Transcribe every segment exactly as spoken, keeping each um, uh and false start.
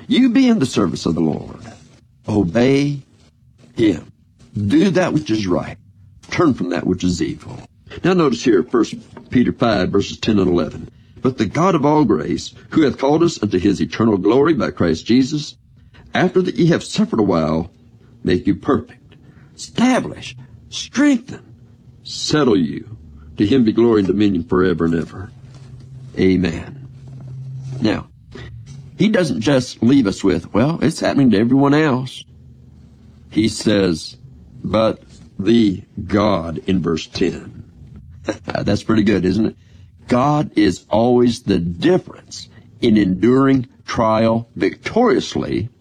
You be in the service of the Lord. Obey Him. Do that which is right. Turn from that which is evil. Now notice here, First Peter five, verses ten and eleven. But the God of all grace, who hath called us unto His eternal glory by Christ Jesus, after that ye have suffered a while, make you perfect, establish, strengthen, settle you. To Him be glory and dominion forever and ever. Amen. Now, He doesn't just leave us with, well, it's happening to everyone else. He says, but the God in verse ten. That's pretty good, isn't it? God is always the difference in enduring trial victoriously.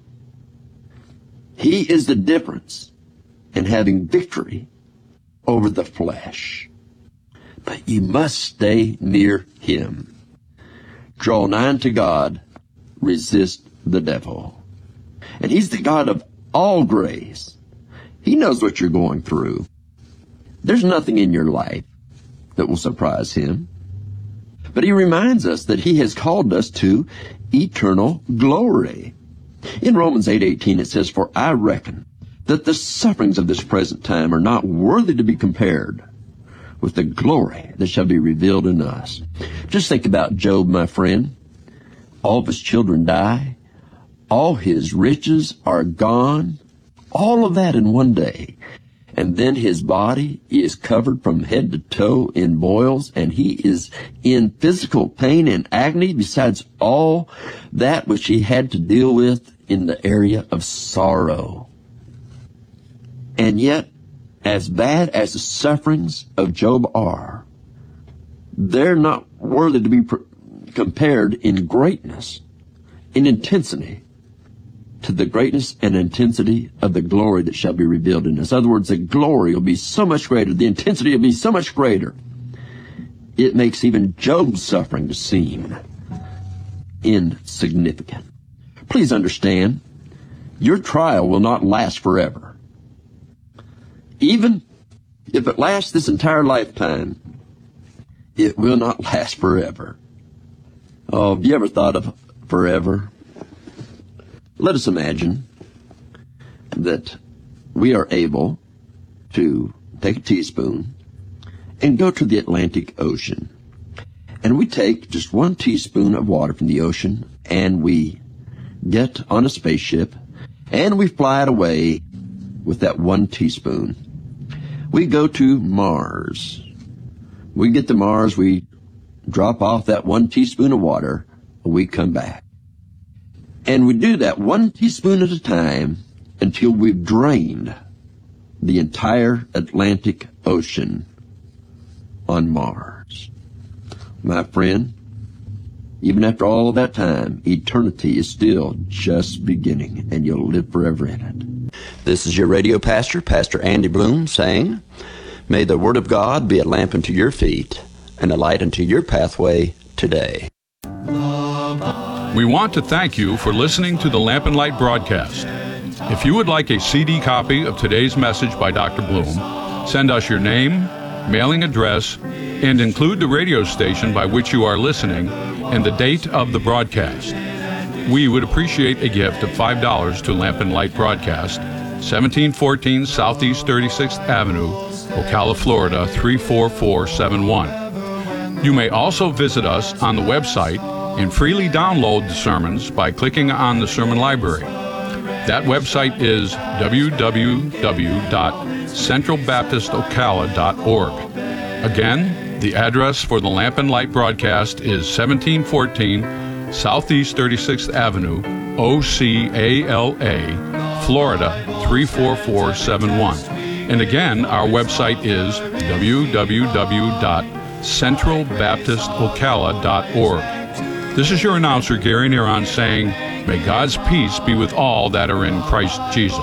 He is the difference in having victory over the flesh. But you must stay near Him. Draw nigh unto God, resist the devil. And He's the God of all grace. He knows what you're going through. There's nothing in your life that will surprise Him. But He reminds us that He has called us to eternal glory. In Romans eight eighteen it says, For I reckon that the sufferings of this present time are not worthy to be compared with the glory that shall be revealed in us. Just think about Job, my friend. All of his children die. All his riches are gone. All of that in one day. And then his body is covered from head to toe in boils, and he is in physical pain and agony besides all that which he had to deal with in the area of sorrow. And yet, as bad as the sufferings of Job are, they're not worthy to be pr- compared in greatness, in intensity, to the greatness and intensity of the glory that shall be revealed in us. In other words, the glory will be so much greater, the intensity will be so much greater. It makes even Job's suffering to seem insignificant. Please understand, your trial will not last forever. Even if it lasts this entire lifetime, it will not last forever. Oh, have you ever thought of forever? Let us imagine that we are able to take a teaspoon and go to the Atlantic Ocean. And we take just one teaspoon of water from the ocean and we get on a spaceship and we fly it away with that one teaspoon. We go to Mars. We get to Mars, we drop off that one teaspoon of water, and we come back. And we do that one teaspoon at a time until we've drained the entire Atlantic Ocean on Mars. My friend, even after all of that time, eternity is still just beginning, and you'll live forever in it. This is your radio pastor, Pastor Andy Bloom, saying, may the Word of God be a lamp unto your feet and a light unto your pathway today. We want to thank you for listening to the Lamp and Light broadcast. If you would like a C D copy of today's message by Doctor Bloom, send us your name, mailing address, and include the radio station by which you are listening and the date of the broadcast. We would appreciate a gift of five dollars to Lamp and Light Broadcast, seventeen fourteen Southeast thirty-sixth Avenue, Ocala, Florida three four four seven one. You may also visit us on the website and freely download the sermons by clicking on the sermon library. That website is w w w dot central baptist ocala dot org. Again, the address for the Lamp and Light broadcast is seventeen fourteen Southeast thirty-sixth Avenue, O C A L A, Florida three four four seven one. And again, our website is w w w dot central baptist ocala dot org. This is your announcer, Gary Neron, saying, may God's peace be with all that are in Christ Jesus.